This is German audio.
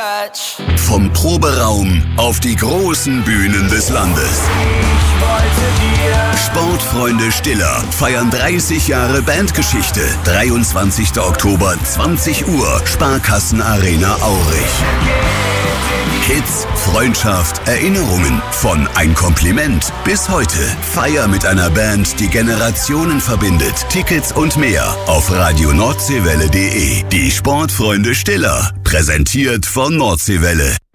touch. Vom Proberaum auf die großen Bühnen des Landes. Sportfreunde Stiller feiern 30 Jahre Bandgeschichte. 23. Oktober, 20 Uhr, Sparkassenarena Aurich. Hits, Freundschaft, Erinnerungen. Von Ein Kompliment bis heute. Feier mit einer Band, die Generationen verbindet. Tickets und mehr auf radionordseewelle.de. Die Sportfreunde Stiller. Präsentiert von Nordseewelle.